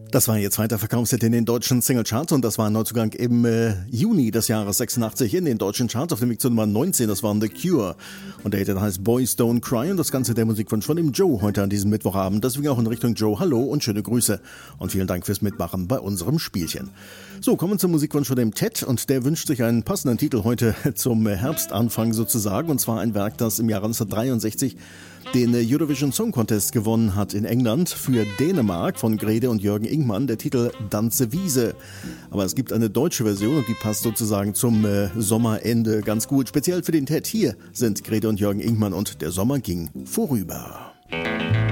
Das war ihr zweiter Verkaufshit in den deutschen Singlecharts und das war ein Neuzugang im Juni des Jahres 86 in den deutschen Charts auf dem Weg zur Nummer 19. Das waren The Cure und der Hit heißt Boys Don't Cry und das Ganze der Musikwunsch von dem Joe heute an diesem Mittwochabend. Deswegen auch in Richtung Joe hallo und schöne Grüße und vielen Dank fürs Mitmachen bei unserem Spielchen. So, kommen wir zum Musikwunsch von dem Ted und der wünscht sich einen passenden Titel heute zum Herbstanfang sozusagen und zwar ein Werk, das im Jahre 1963 den Eurovision Song Contest gewonnen hat in England für Dänemark von Grete und Jürgen Ingmann, der Titel Danse Wiese. Aber es gibt eine deutsche Version und die passt sozusagen zum Sommerende ganz gut. Speziell für den Ted hier sind Grete und Jürgen Ingmann und Der Sommer ging vorüber.